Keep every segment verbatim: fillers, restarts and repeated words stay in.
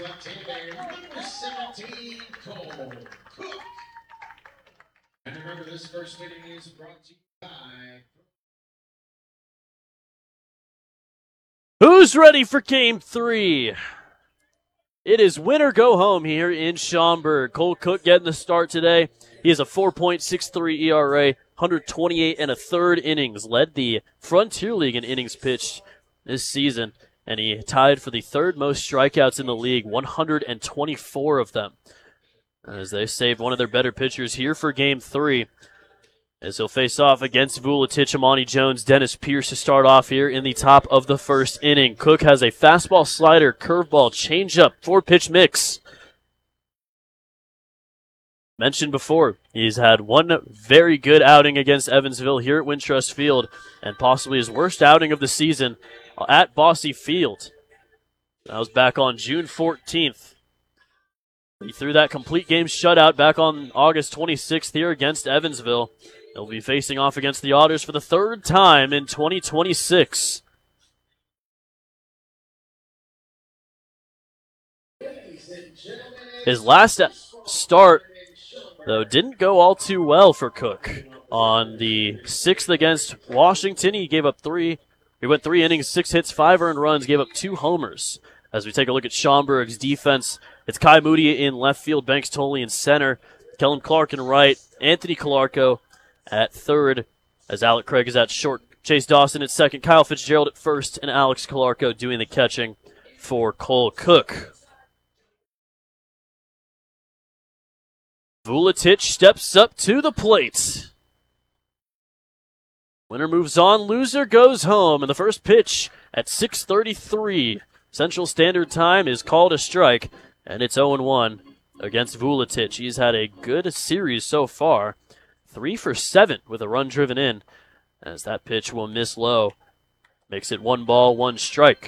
left tailback, number seventeen, Cole Cook. And remember, this first inning is brought to you by... Who's ready for game three? It is win or go home here in Schaumburg. Cole Cook getting the start today. He has a four point six three E R A, one twenty-eight and a third innings. Led the Frontier League in innings pitched this season, and he tied for the third most strikeouts in the league, one hundred twenty-four of them, as they saved one of their better pitchers here for game three, as he'll face off against Vuletic, Amani Jones, Dennis Pierce to start off here in the top of the first inning. Cook has a fastball, slider, curveball, changeup, four-pitch mix. Mentioned before, he's had one very good outing against Evansville here at Wintrust Field, and possibly his worst outing of the season at Bosse Field. That was back on June fourteenth. He threw that complete game shutout back on August twenty-sixth here against Evansville. They'll be facing off against the Otters for the third time in twenty twenty-six. His last start, though, didn't go all too well for Cook. On the sixth against Washington, he gave up three. He went three innings, six hits, five earned runs, gave up two homers. As we take a look at Schaumburg's defense, it's Kai Moody in left field, Banks Tolley in center, Kellen Clark in right, Anthony Calarco at third, as Alec Craig is at short, Chase Dawson at second, Kyle Fitzgerald at first, and Alex Calarco doing the catching for Cole Cook. Vuletic steps up to the plate. Winner moves on, loser goes home, and the first pitch at six thirty-three Central Standard Time is called a strike, and it's oh one against Vuletic. He's had a good series so far. Three for seven with a run driven in, as that pitch will miss low. Makes it one ball, one strike.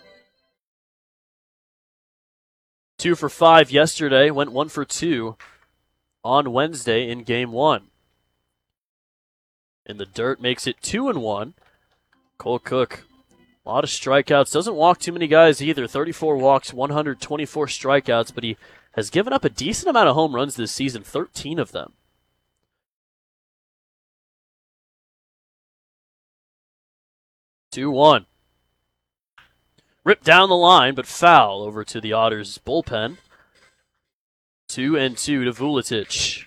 Two for five yesterday, went one for two on Wednesday in game one. In the dirt makes it two and one. Cole Cook, a lot of strikeouts, doesn't walk too many guys either. thirty-four walks, one hundred twenty-four strikeouts, but he has given up a decent amount of home runs this season, thirteen of them. two one. Ripped down the line, but foul over to the Otters bullpen. Two and two to Vuletic.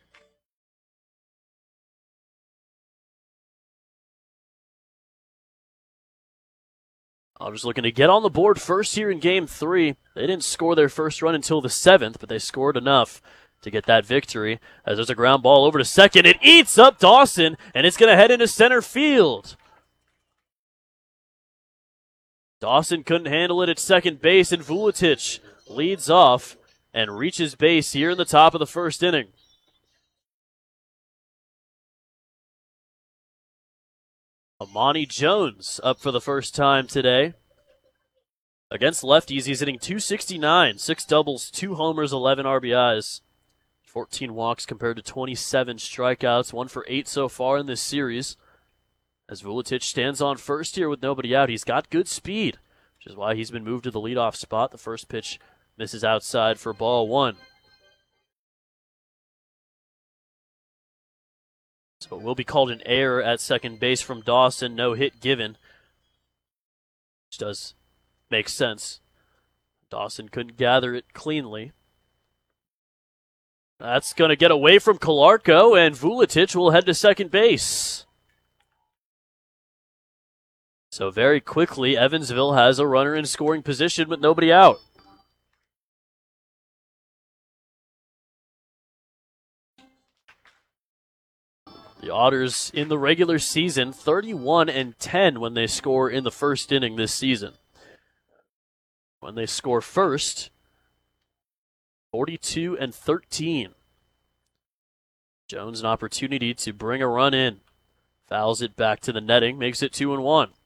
Otters looking to get on the board first here in game three. They didn't score their first run until the seventh, but they scored enough to get that victory. As there's a ground ball over to second, it eats up Dawson, and it's going to head into center field. Dawson couldn't handle it at second base, and Vuletic leads off and reaches base here in the top of the first inning. Amani Jones up for the first time today. Against lefties, he's hitting two sixty-nine, six doubles, two homers, eleven R B Is. fourteen walks compared to twenty-seven strikeouts, one for eight so far in this series. As Vuletic stands on first here with nobody out, he's got good speed, which is why he's been moved to the leadoff spot. The first pitch misses outside for ball one. So it will be called an error at second base from Dawson. No hit given, which does make sense. Dawson couldn't gather it cleanly. That's going to get away from Calarco, and Vuletic will head to second base. So very quickly, Evansville has a runner in scoring position with nobody out. The Otters in the regular season, thirty-one and ten when they score in the first inning this season. When they score first, forty-two and thirteen. Jones an opportunity to bring a run in. Fouls it back to the netting, makes it two and one.